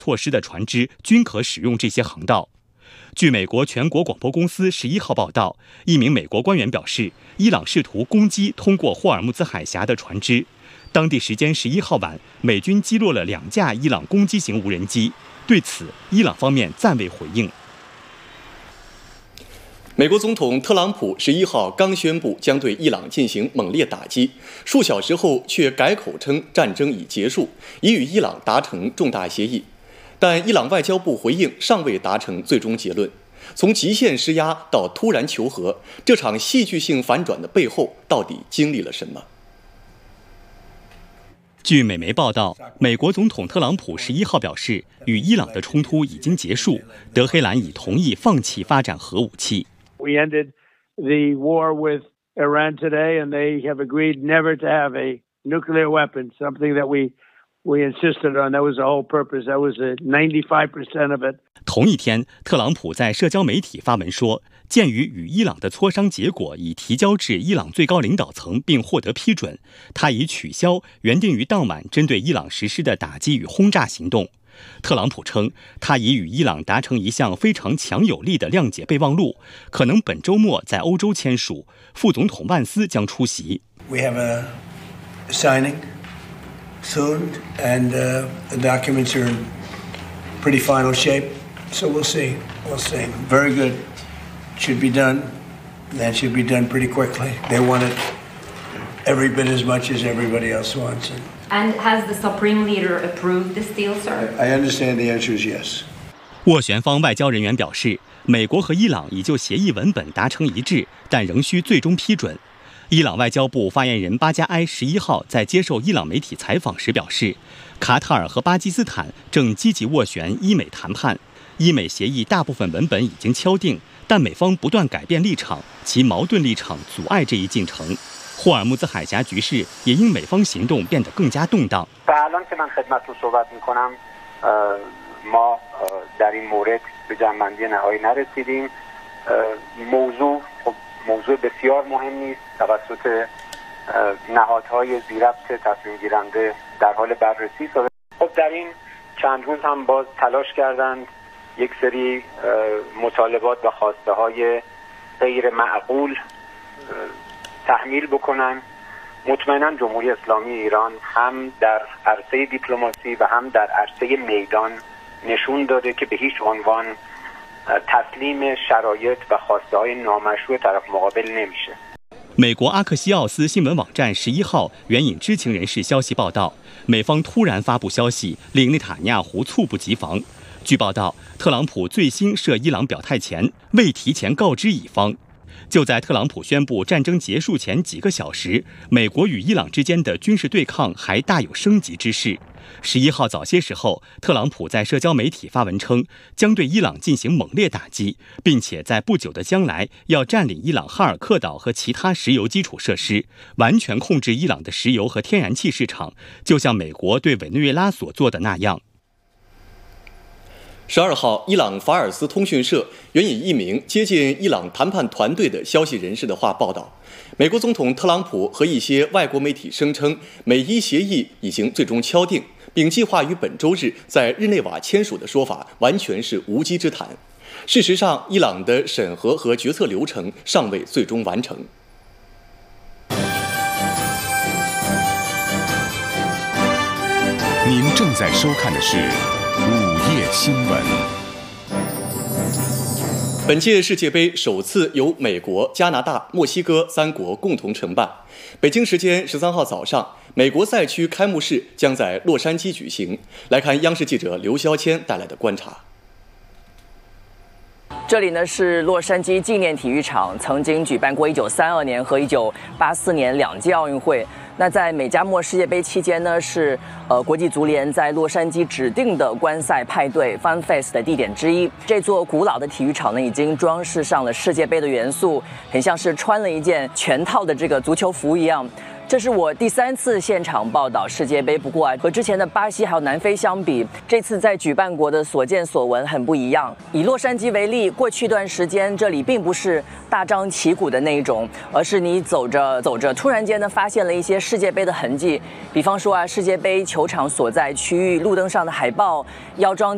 措施的船只均可使用这些航道。据美国全国广播公司11号报道，一名美国官员表示，伊朗试图攻击通过霍尔木兹海峡的船只。当地时间11号晚，美军击落了2架伊朗攻击型无人机。对此，伊朗方面暂未回应。 美国总统特朗普11号刚宣布将对伊朗进行猛烈打击，数小时后却改口称战争已结束，已与伊朗达成重大协议。但伊朗外交部回应尚未达成最终结论。从极限施压到突然求和，这场戏剧性反转的背后到底经历了什么？ 据美媒报道，美国总统特朗普11号表示，与伊朗的冲突已经结束，德黑兰已同意放弃发展核武器。 We ended the war with Iran today, and they have agreed never to have a nuclear weapon, something that we insisted on. That was the whole purpose. That was 95% of it. 同一天，特朗普在社交媒体发文说，鉴于与伊朗的磋商结果已提交至伊朗最高领导层并获得批准，他已取消原定于当晚针对伊朗实施的打击与轰炸行动。特朗普称，他已与伊朗达成一项非常强有力的谅解备忘录，可能本周末在欧洲签署。副总统万斯将出席。 We have a signing soon, and the documents are in pretty final shape. So we'll see. We'll see. Very good. Should be done. That should be done pretty quickly. They want it every bit as much as everybody else wants it. And has the Supreme Leader approved this deal, sir? I understand the answer is yes. 斡旋方外交人员表示，美国和伊朗已就协议文本达成一致，但仍需最终批准。伊朗外交部发言人巴加埃11号在接受伊朗媒体采访时表示，卡塔尔和巴基斯坦正积极斡旋伊美谈判，伊美协议大部分文本已经敲定，但美方不断改变立场，其矛盾立场阻碍这一进程。霍尔木兹海峡局势也因美方行动变得更加动荡。 ما در این مورد به جنبندی نهایی نرسیدیم. موضوع بسیار مهمی است. توسط نهادهای ذی‌ربط تصمیم گیرنده در حال بررسی است. خب در این چند روز هم باز تلاش کردند یک سری مطالبات و خواسته های غیر معقول تحمیل بکنن. مطمئنا جمهوری اسلامی ایران هم در عرصه دیپلماسی و هم در عرصه میدان نشون داده که به هیچ عنوان تسلیم شرایط و خواسته های نامشروع طرف مقابل نمیشه。 美国阿克西奥斯新闻网站11号援引知情人士消息报道，美方突然发布消息，令内塔尼亚胡猝不及防。据报道，特朗普最新涉伊朗表态前未提前告知乙方。就在特朗普宣布战争结束前几个小时，美国与伊朗之间的军事对抗还大有升级之势。11号早些时候，特朗普在社交媒体发文称，将对伊朗进行猛烈打击，并且在不久的将来要占领伊朗哈尔克岛和其他石油基础设施，完全控制伊朗的石油和天然气市场，就像美国对委内瑞拉所做的那样。 12号，伊朗法尔斯通讯社援引一名接近伊朗谈判团队的消息人士的话报道，美国总统特朗普和一些外国媒体声称，美伊协议已经最终敲定，并计划于本周日在日内瓦签署的说法完全是无稽之谈。事实上，伊朗的审核和决策流程尚未最终完成。 您正在收看的是午夜新闻。 本届世界杯首次由美国、加拿大、墨西哥3国共同承办。北京时间13号早上，美国赛区开幕式将在洛杉矶举行。来看央视记者刘肖谦带来的观察。 这里呢是洛杉矶纪念体育场，曾经举办过1932年和1984年2届奥运会。那在美加墨世界杯期间呢，是国际足联在洛杉矶指定的观赛派对 Fun Fest 的地点之一。这座古老的体育场呢，已经装饰上了世界杯的元素，很像是穿了一件全套的这个足球服一样。这是我第3次现场报道世界杯，不过和之前的巴西还有南非相比，这次在举办国的所见所闻很不一样。以洛杉矶为例，过去一段时间这里并不是大张旗鼓的那一种，而是你走着走着，突然间呢发现了一些世界杯的痕迹。比方说世界杯球场所在区域路灯上的海报、腰装